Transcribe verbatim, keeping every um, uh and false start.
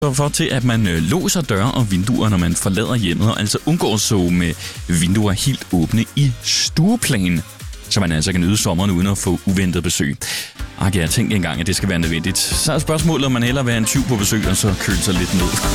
for til, at man øh, låser døre og vinduer, når man forlader hjemmet, og altså undgår så med vinduer helt åbne i stueplan, så man altså kan nyde sommeren uden at få uventet besøg. Ak ja, tænk engang, at det skal være nødvendigt. Så er spørgsmålet, om man hellere vil have en tyv på besøg, og så køle sig lidt ned.